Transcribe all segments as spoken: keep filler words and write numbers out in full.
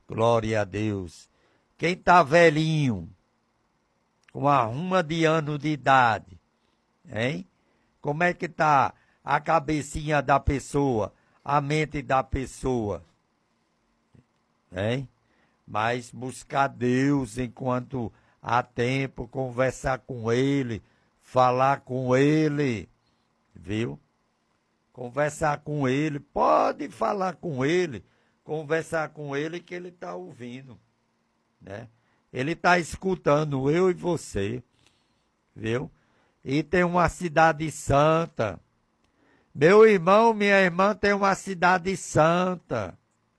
Glória a Deus. Quem está velhinho, com uma ruma de ano de idade, hein? Como é que está a cabecinha da pessoa, a mente da pessoa? Hein? Mas buscar Deus enquanto há tempo, conversar com Ele, falar com Ele, viu? Conversar com Ele, pode falar com Ele, conversar com Ele que Ele está ouvindo, né? Ele está escutando eu e você, viu? E tem uma cidade santa. Meu irmão, minha irmã tem uma cidade santa.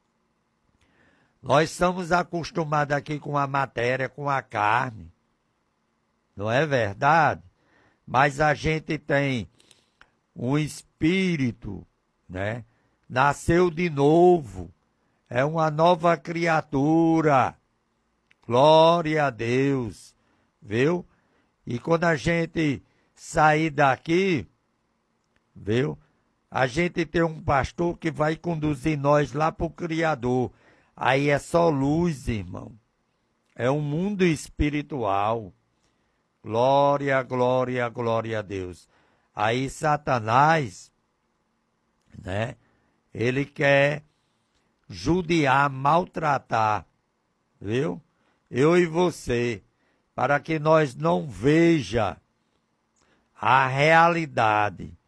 Nós estamos acostumados aqui com a matéria, com a carne. Não é verdade? Mas a gente tem um espírito, né? Nasceu de novo. É uma nova criatura. Glória a Deus. Viu? E quando a gente sair daqui, viu? A gente tem um pastor que vai conduzir nós lá para o Criador. Aí é só luz, irmão. É um mundo espiritual. Glória, glória, glória a Deus. Aí Satanás, né? Ele quer judiar, maltratar, viu? Eu e você, para que nós não veja a realidade,